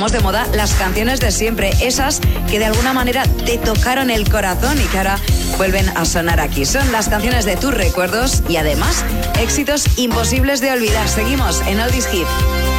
ponemos de moda las canciones de siempre, esas que de alguna manera te tocaron el corazón y que ahora vuelven a sonar aquí. Son las canciones de tus recuerdos y además éxitos imposibles de olvidar. Seguimos en Oldies Hit.